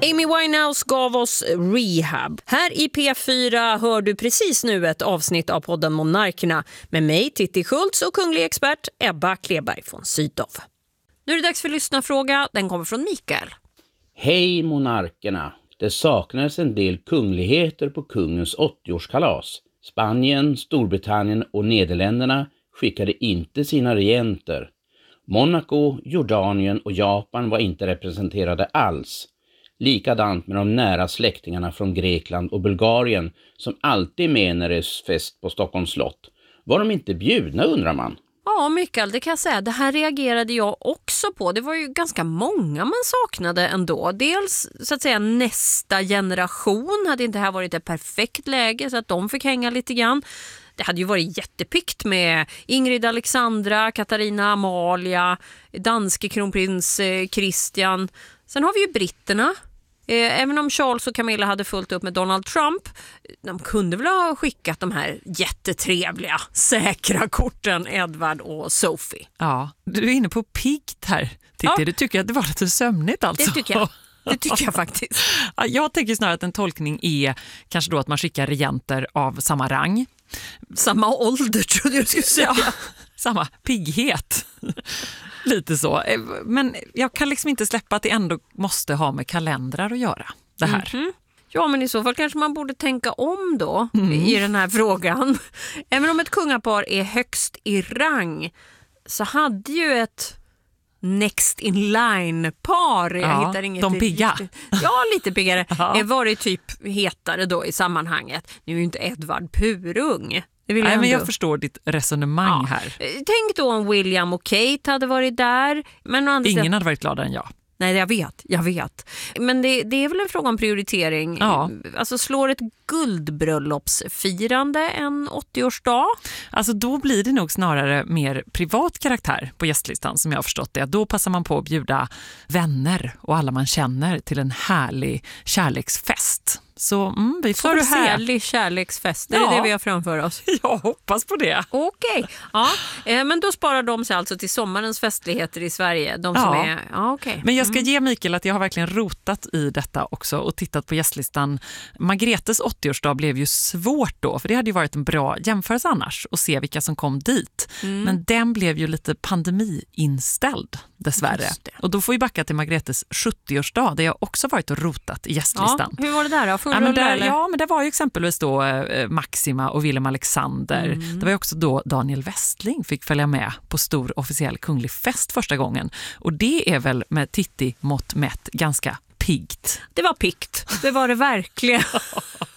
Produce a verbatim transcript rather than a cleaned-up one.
Amy Winehouse gav oss Rehab. Här i P fyra hör du precis nu ett avsnitt av podden Monarkerna med mig, Titti Schultz, och kunglig expert Ebba Kleberg från Sydow. Nu är det dags för lyssnarfråga. Den kommer från Mikael. Hej monarkerna! Det saknades en del kungligheter på kungens åttioårskalas. Spanien, Storbritannien och Nederländerna skickade inte sina regenter. Monaco, Jordanien och Japan var inte representerade alls. Likadant med de nära släktingarna från Grekland och Bulgarien som alltid med när det är fest på Stockholms slott. Var de inte bjudna, undrar man? Ja, Mikael, det kan jag säga. Det här reagerade jag också på. Det var ju ganska många man saknade ändå. Dels så att säga nästa generation hade inte här varit ett perfekt läge så att de fick hänga lite grann. Det hade ju varit jättepikt med Ingrid Alexandra, Katarina Amalia, danske kronprins Christian. Sen har vi ju britterna. Även om Charles och Camilla hade fullt upp med Donald Trump, de kunde väl ha skickat de här jättetrevliga, säkra korten Edward och Sophie. Ja, du är inne på piggt här. Titta, ja. Du tycker att det var lite sömnigt alltså. Det tycker jag. Det tycker jag faktiskt. Jag tänker snarare att en tolkning är kanske då att man skickar regenter av samma rang. Samma ålder tror jag skulle säga. Ja, samma pigghet. Lite så. Men jag kan liksom inte släppa att det ändå måste ha med kalendrar att göra det här. Mm-hmm. Ja, men i så fall kanske man borde tänka om då mm. i den här frågan. Även om ett kungapar är högst i rang så hade ju ett next in line-par. Jag ja, hittar inget de pigga. Riktigt. Ja, lite piggare. Ja. Var det typ hetare då i sammanhanget. Nu är ju inte Edward purung. Nej, jag men jag förstår ditt resonemang ja. här. Tänk då om William och Kate hade varit där. Men Ingen sidan... hade varit gladare än jag. Nej, jag vet, jag vet. Men det, det är väl en fråga om prioritering. Ja. Alltså slår ett guldbröllopsfirande en åttioårsdag? Alltså då blir det nog snarare mer privat karaktär på gästlistan som jag har förstått det. Då passar man på att bjuda vänner och alla man känner till en härlig kärleksfest. Så mm, vi får Så väl se. härlig kärleksfest, det är ja. det vi har framför oss. Jag hoppas på det. Okej, okay. ja. eh, men då sparar de sig alltså till sommarens festligheter i Sverige. De som ja. är... Ja, okay. Men jag ska mm. ge Mikael att jag har verkligen rotat i detta också och tittat på gästlistan. Margretes åttioårsdag blev ju svårt då, för det hade ju varit en bra jämförelse annars att se vilka som kom dit. Mm. Men den blev ju lite pandemiinställd dessvärre. Och då får vi backa till Margretes sjuttioårsdag där jag också varit och rotat i gästlistan. Ja, hur var det där då? Ja men, där, ja, men det var ju exempelvis då eh, Maxima och Willem Alexander. Mm. Det var ju också då Daniel Westling fick följa med på stor officiell kunglig fest första gången. Och det är väl med Titti mått mätt ganska piggt. Det var piggt, det var det verkligen.